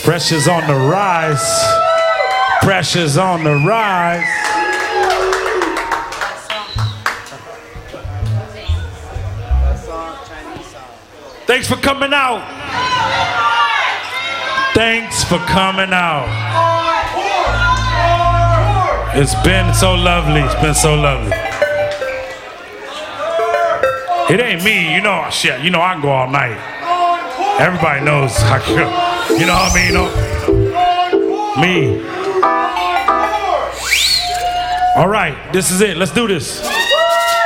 Pressure's on the rise. Pressure's on the rise. Thanks for coming out. Thanks for coming out. It's been so lovely. It's been so lovely. It ain't me, you know. Shit, you know I can go all night. Everybody knows I can. You know what I mean? Me. All right, this is it. Let's do this.